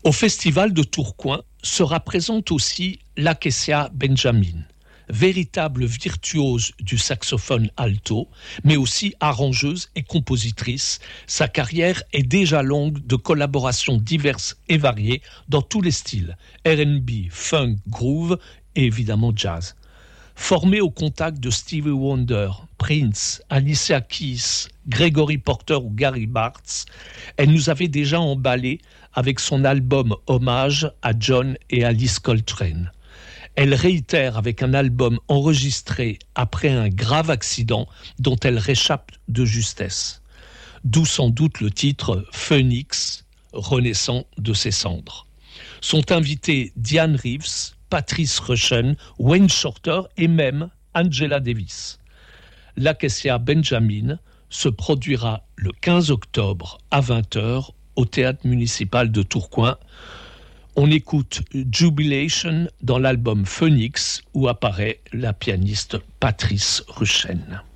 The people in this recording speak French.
Au festival de Tourcoing sera présente aussi Lakecia Benjamin, véritable virtuose du saxophone alto, mais aussi arrangeuse et compositrice. Sa carrière est déjà longue de collaborations diverses et variées dans tous les styles, R&B, funk, groove et évidemment jazz. Formée au contact de Stevie Wonder, Prince, Alicia Keys, Gregory Porter ou Gary Bartz, elle nous avait déjà emballé avec son album Hommage à John et Alice Coltrane. Elle réitère avec un album enregistré après un grave accident dont elle réchappe de justesse. D'où sans doute le titre Phoenix, renaissant de ses cendres. Sont invités Diane Reeves, Patrice Rushen, Wayne Shorter et même Angela Davis. Lakecia Benjamin se produira le 15 octobre à 20h au Théâtre municipal de Tourcoing. On écoute Jubilation dans l'album Phoenix où apparaît la pianiste Patrice Rushen.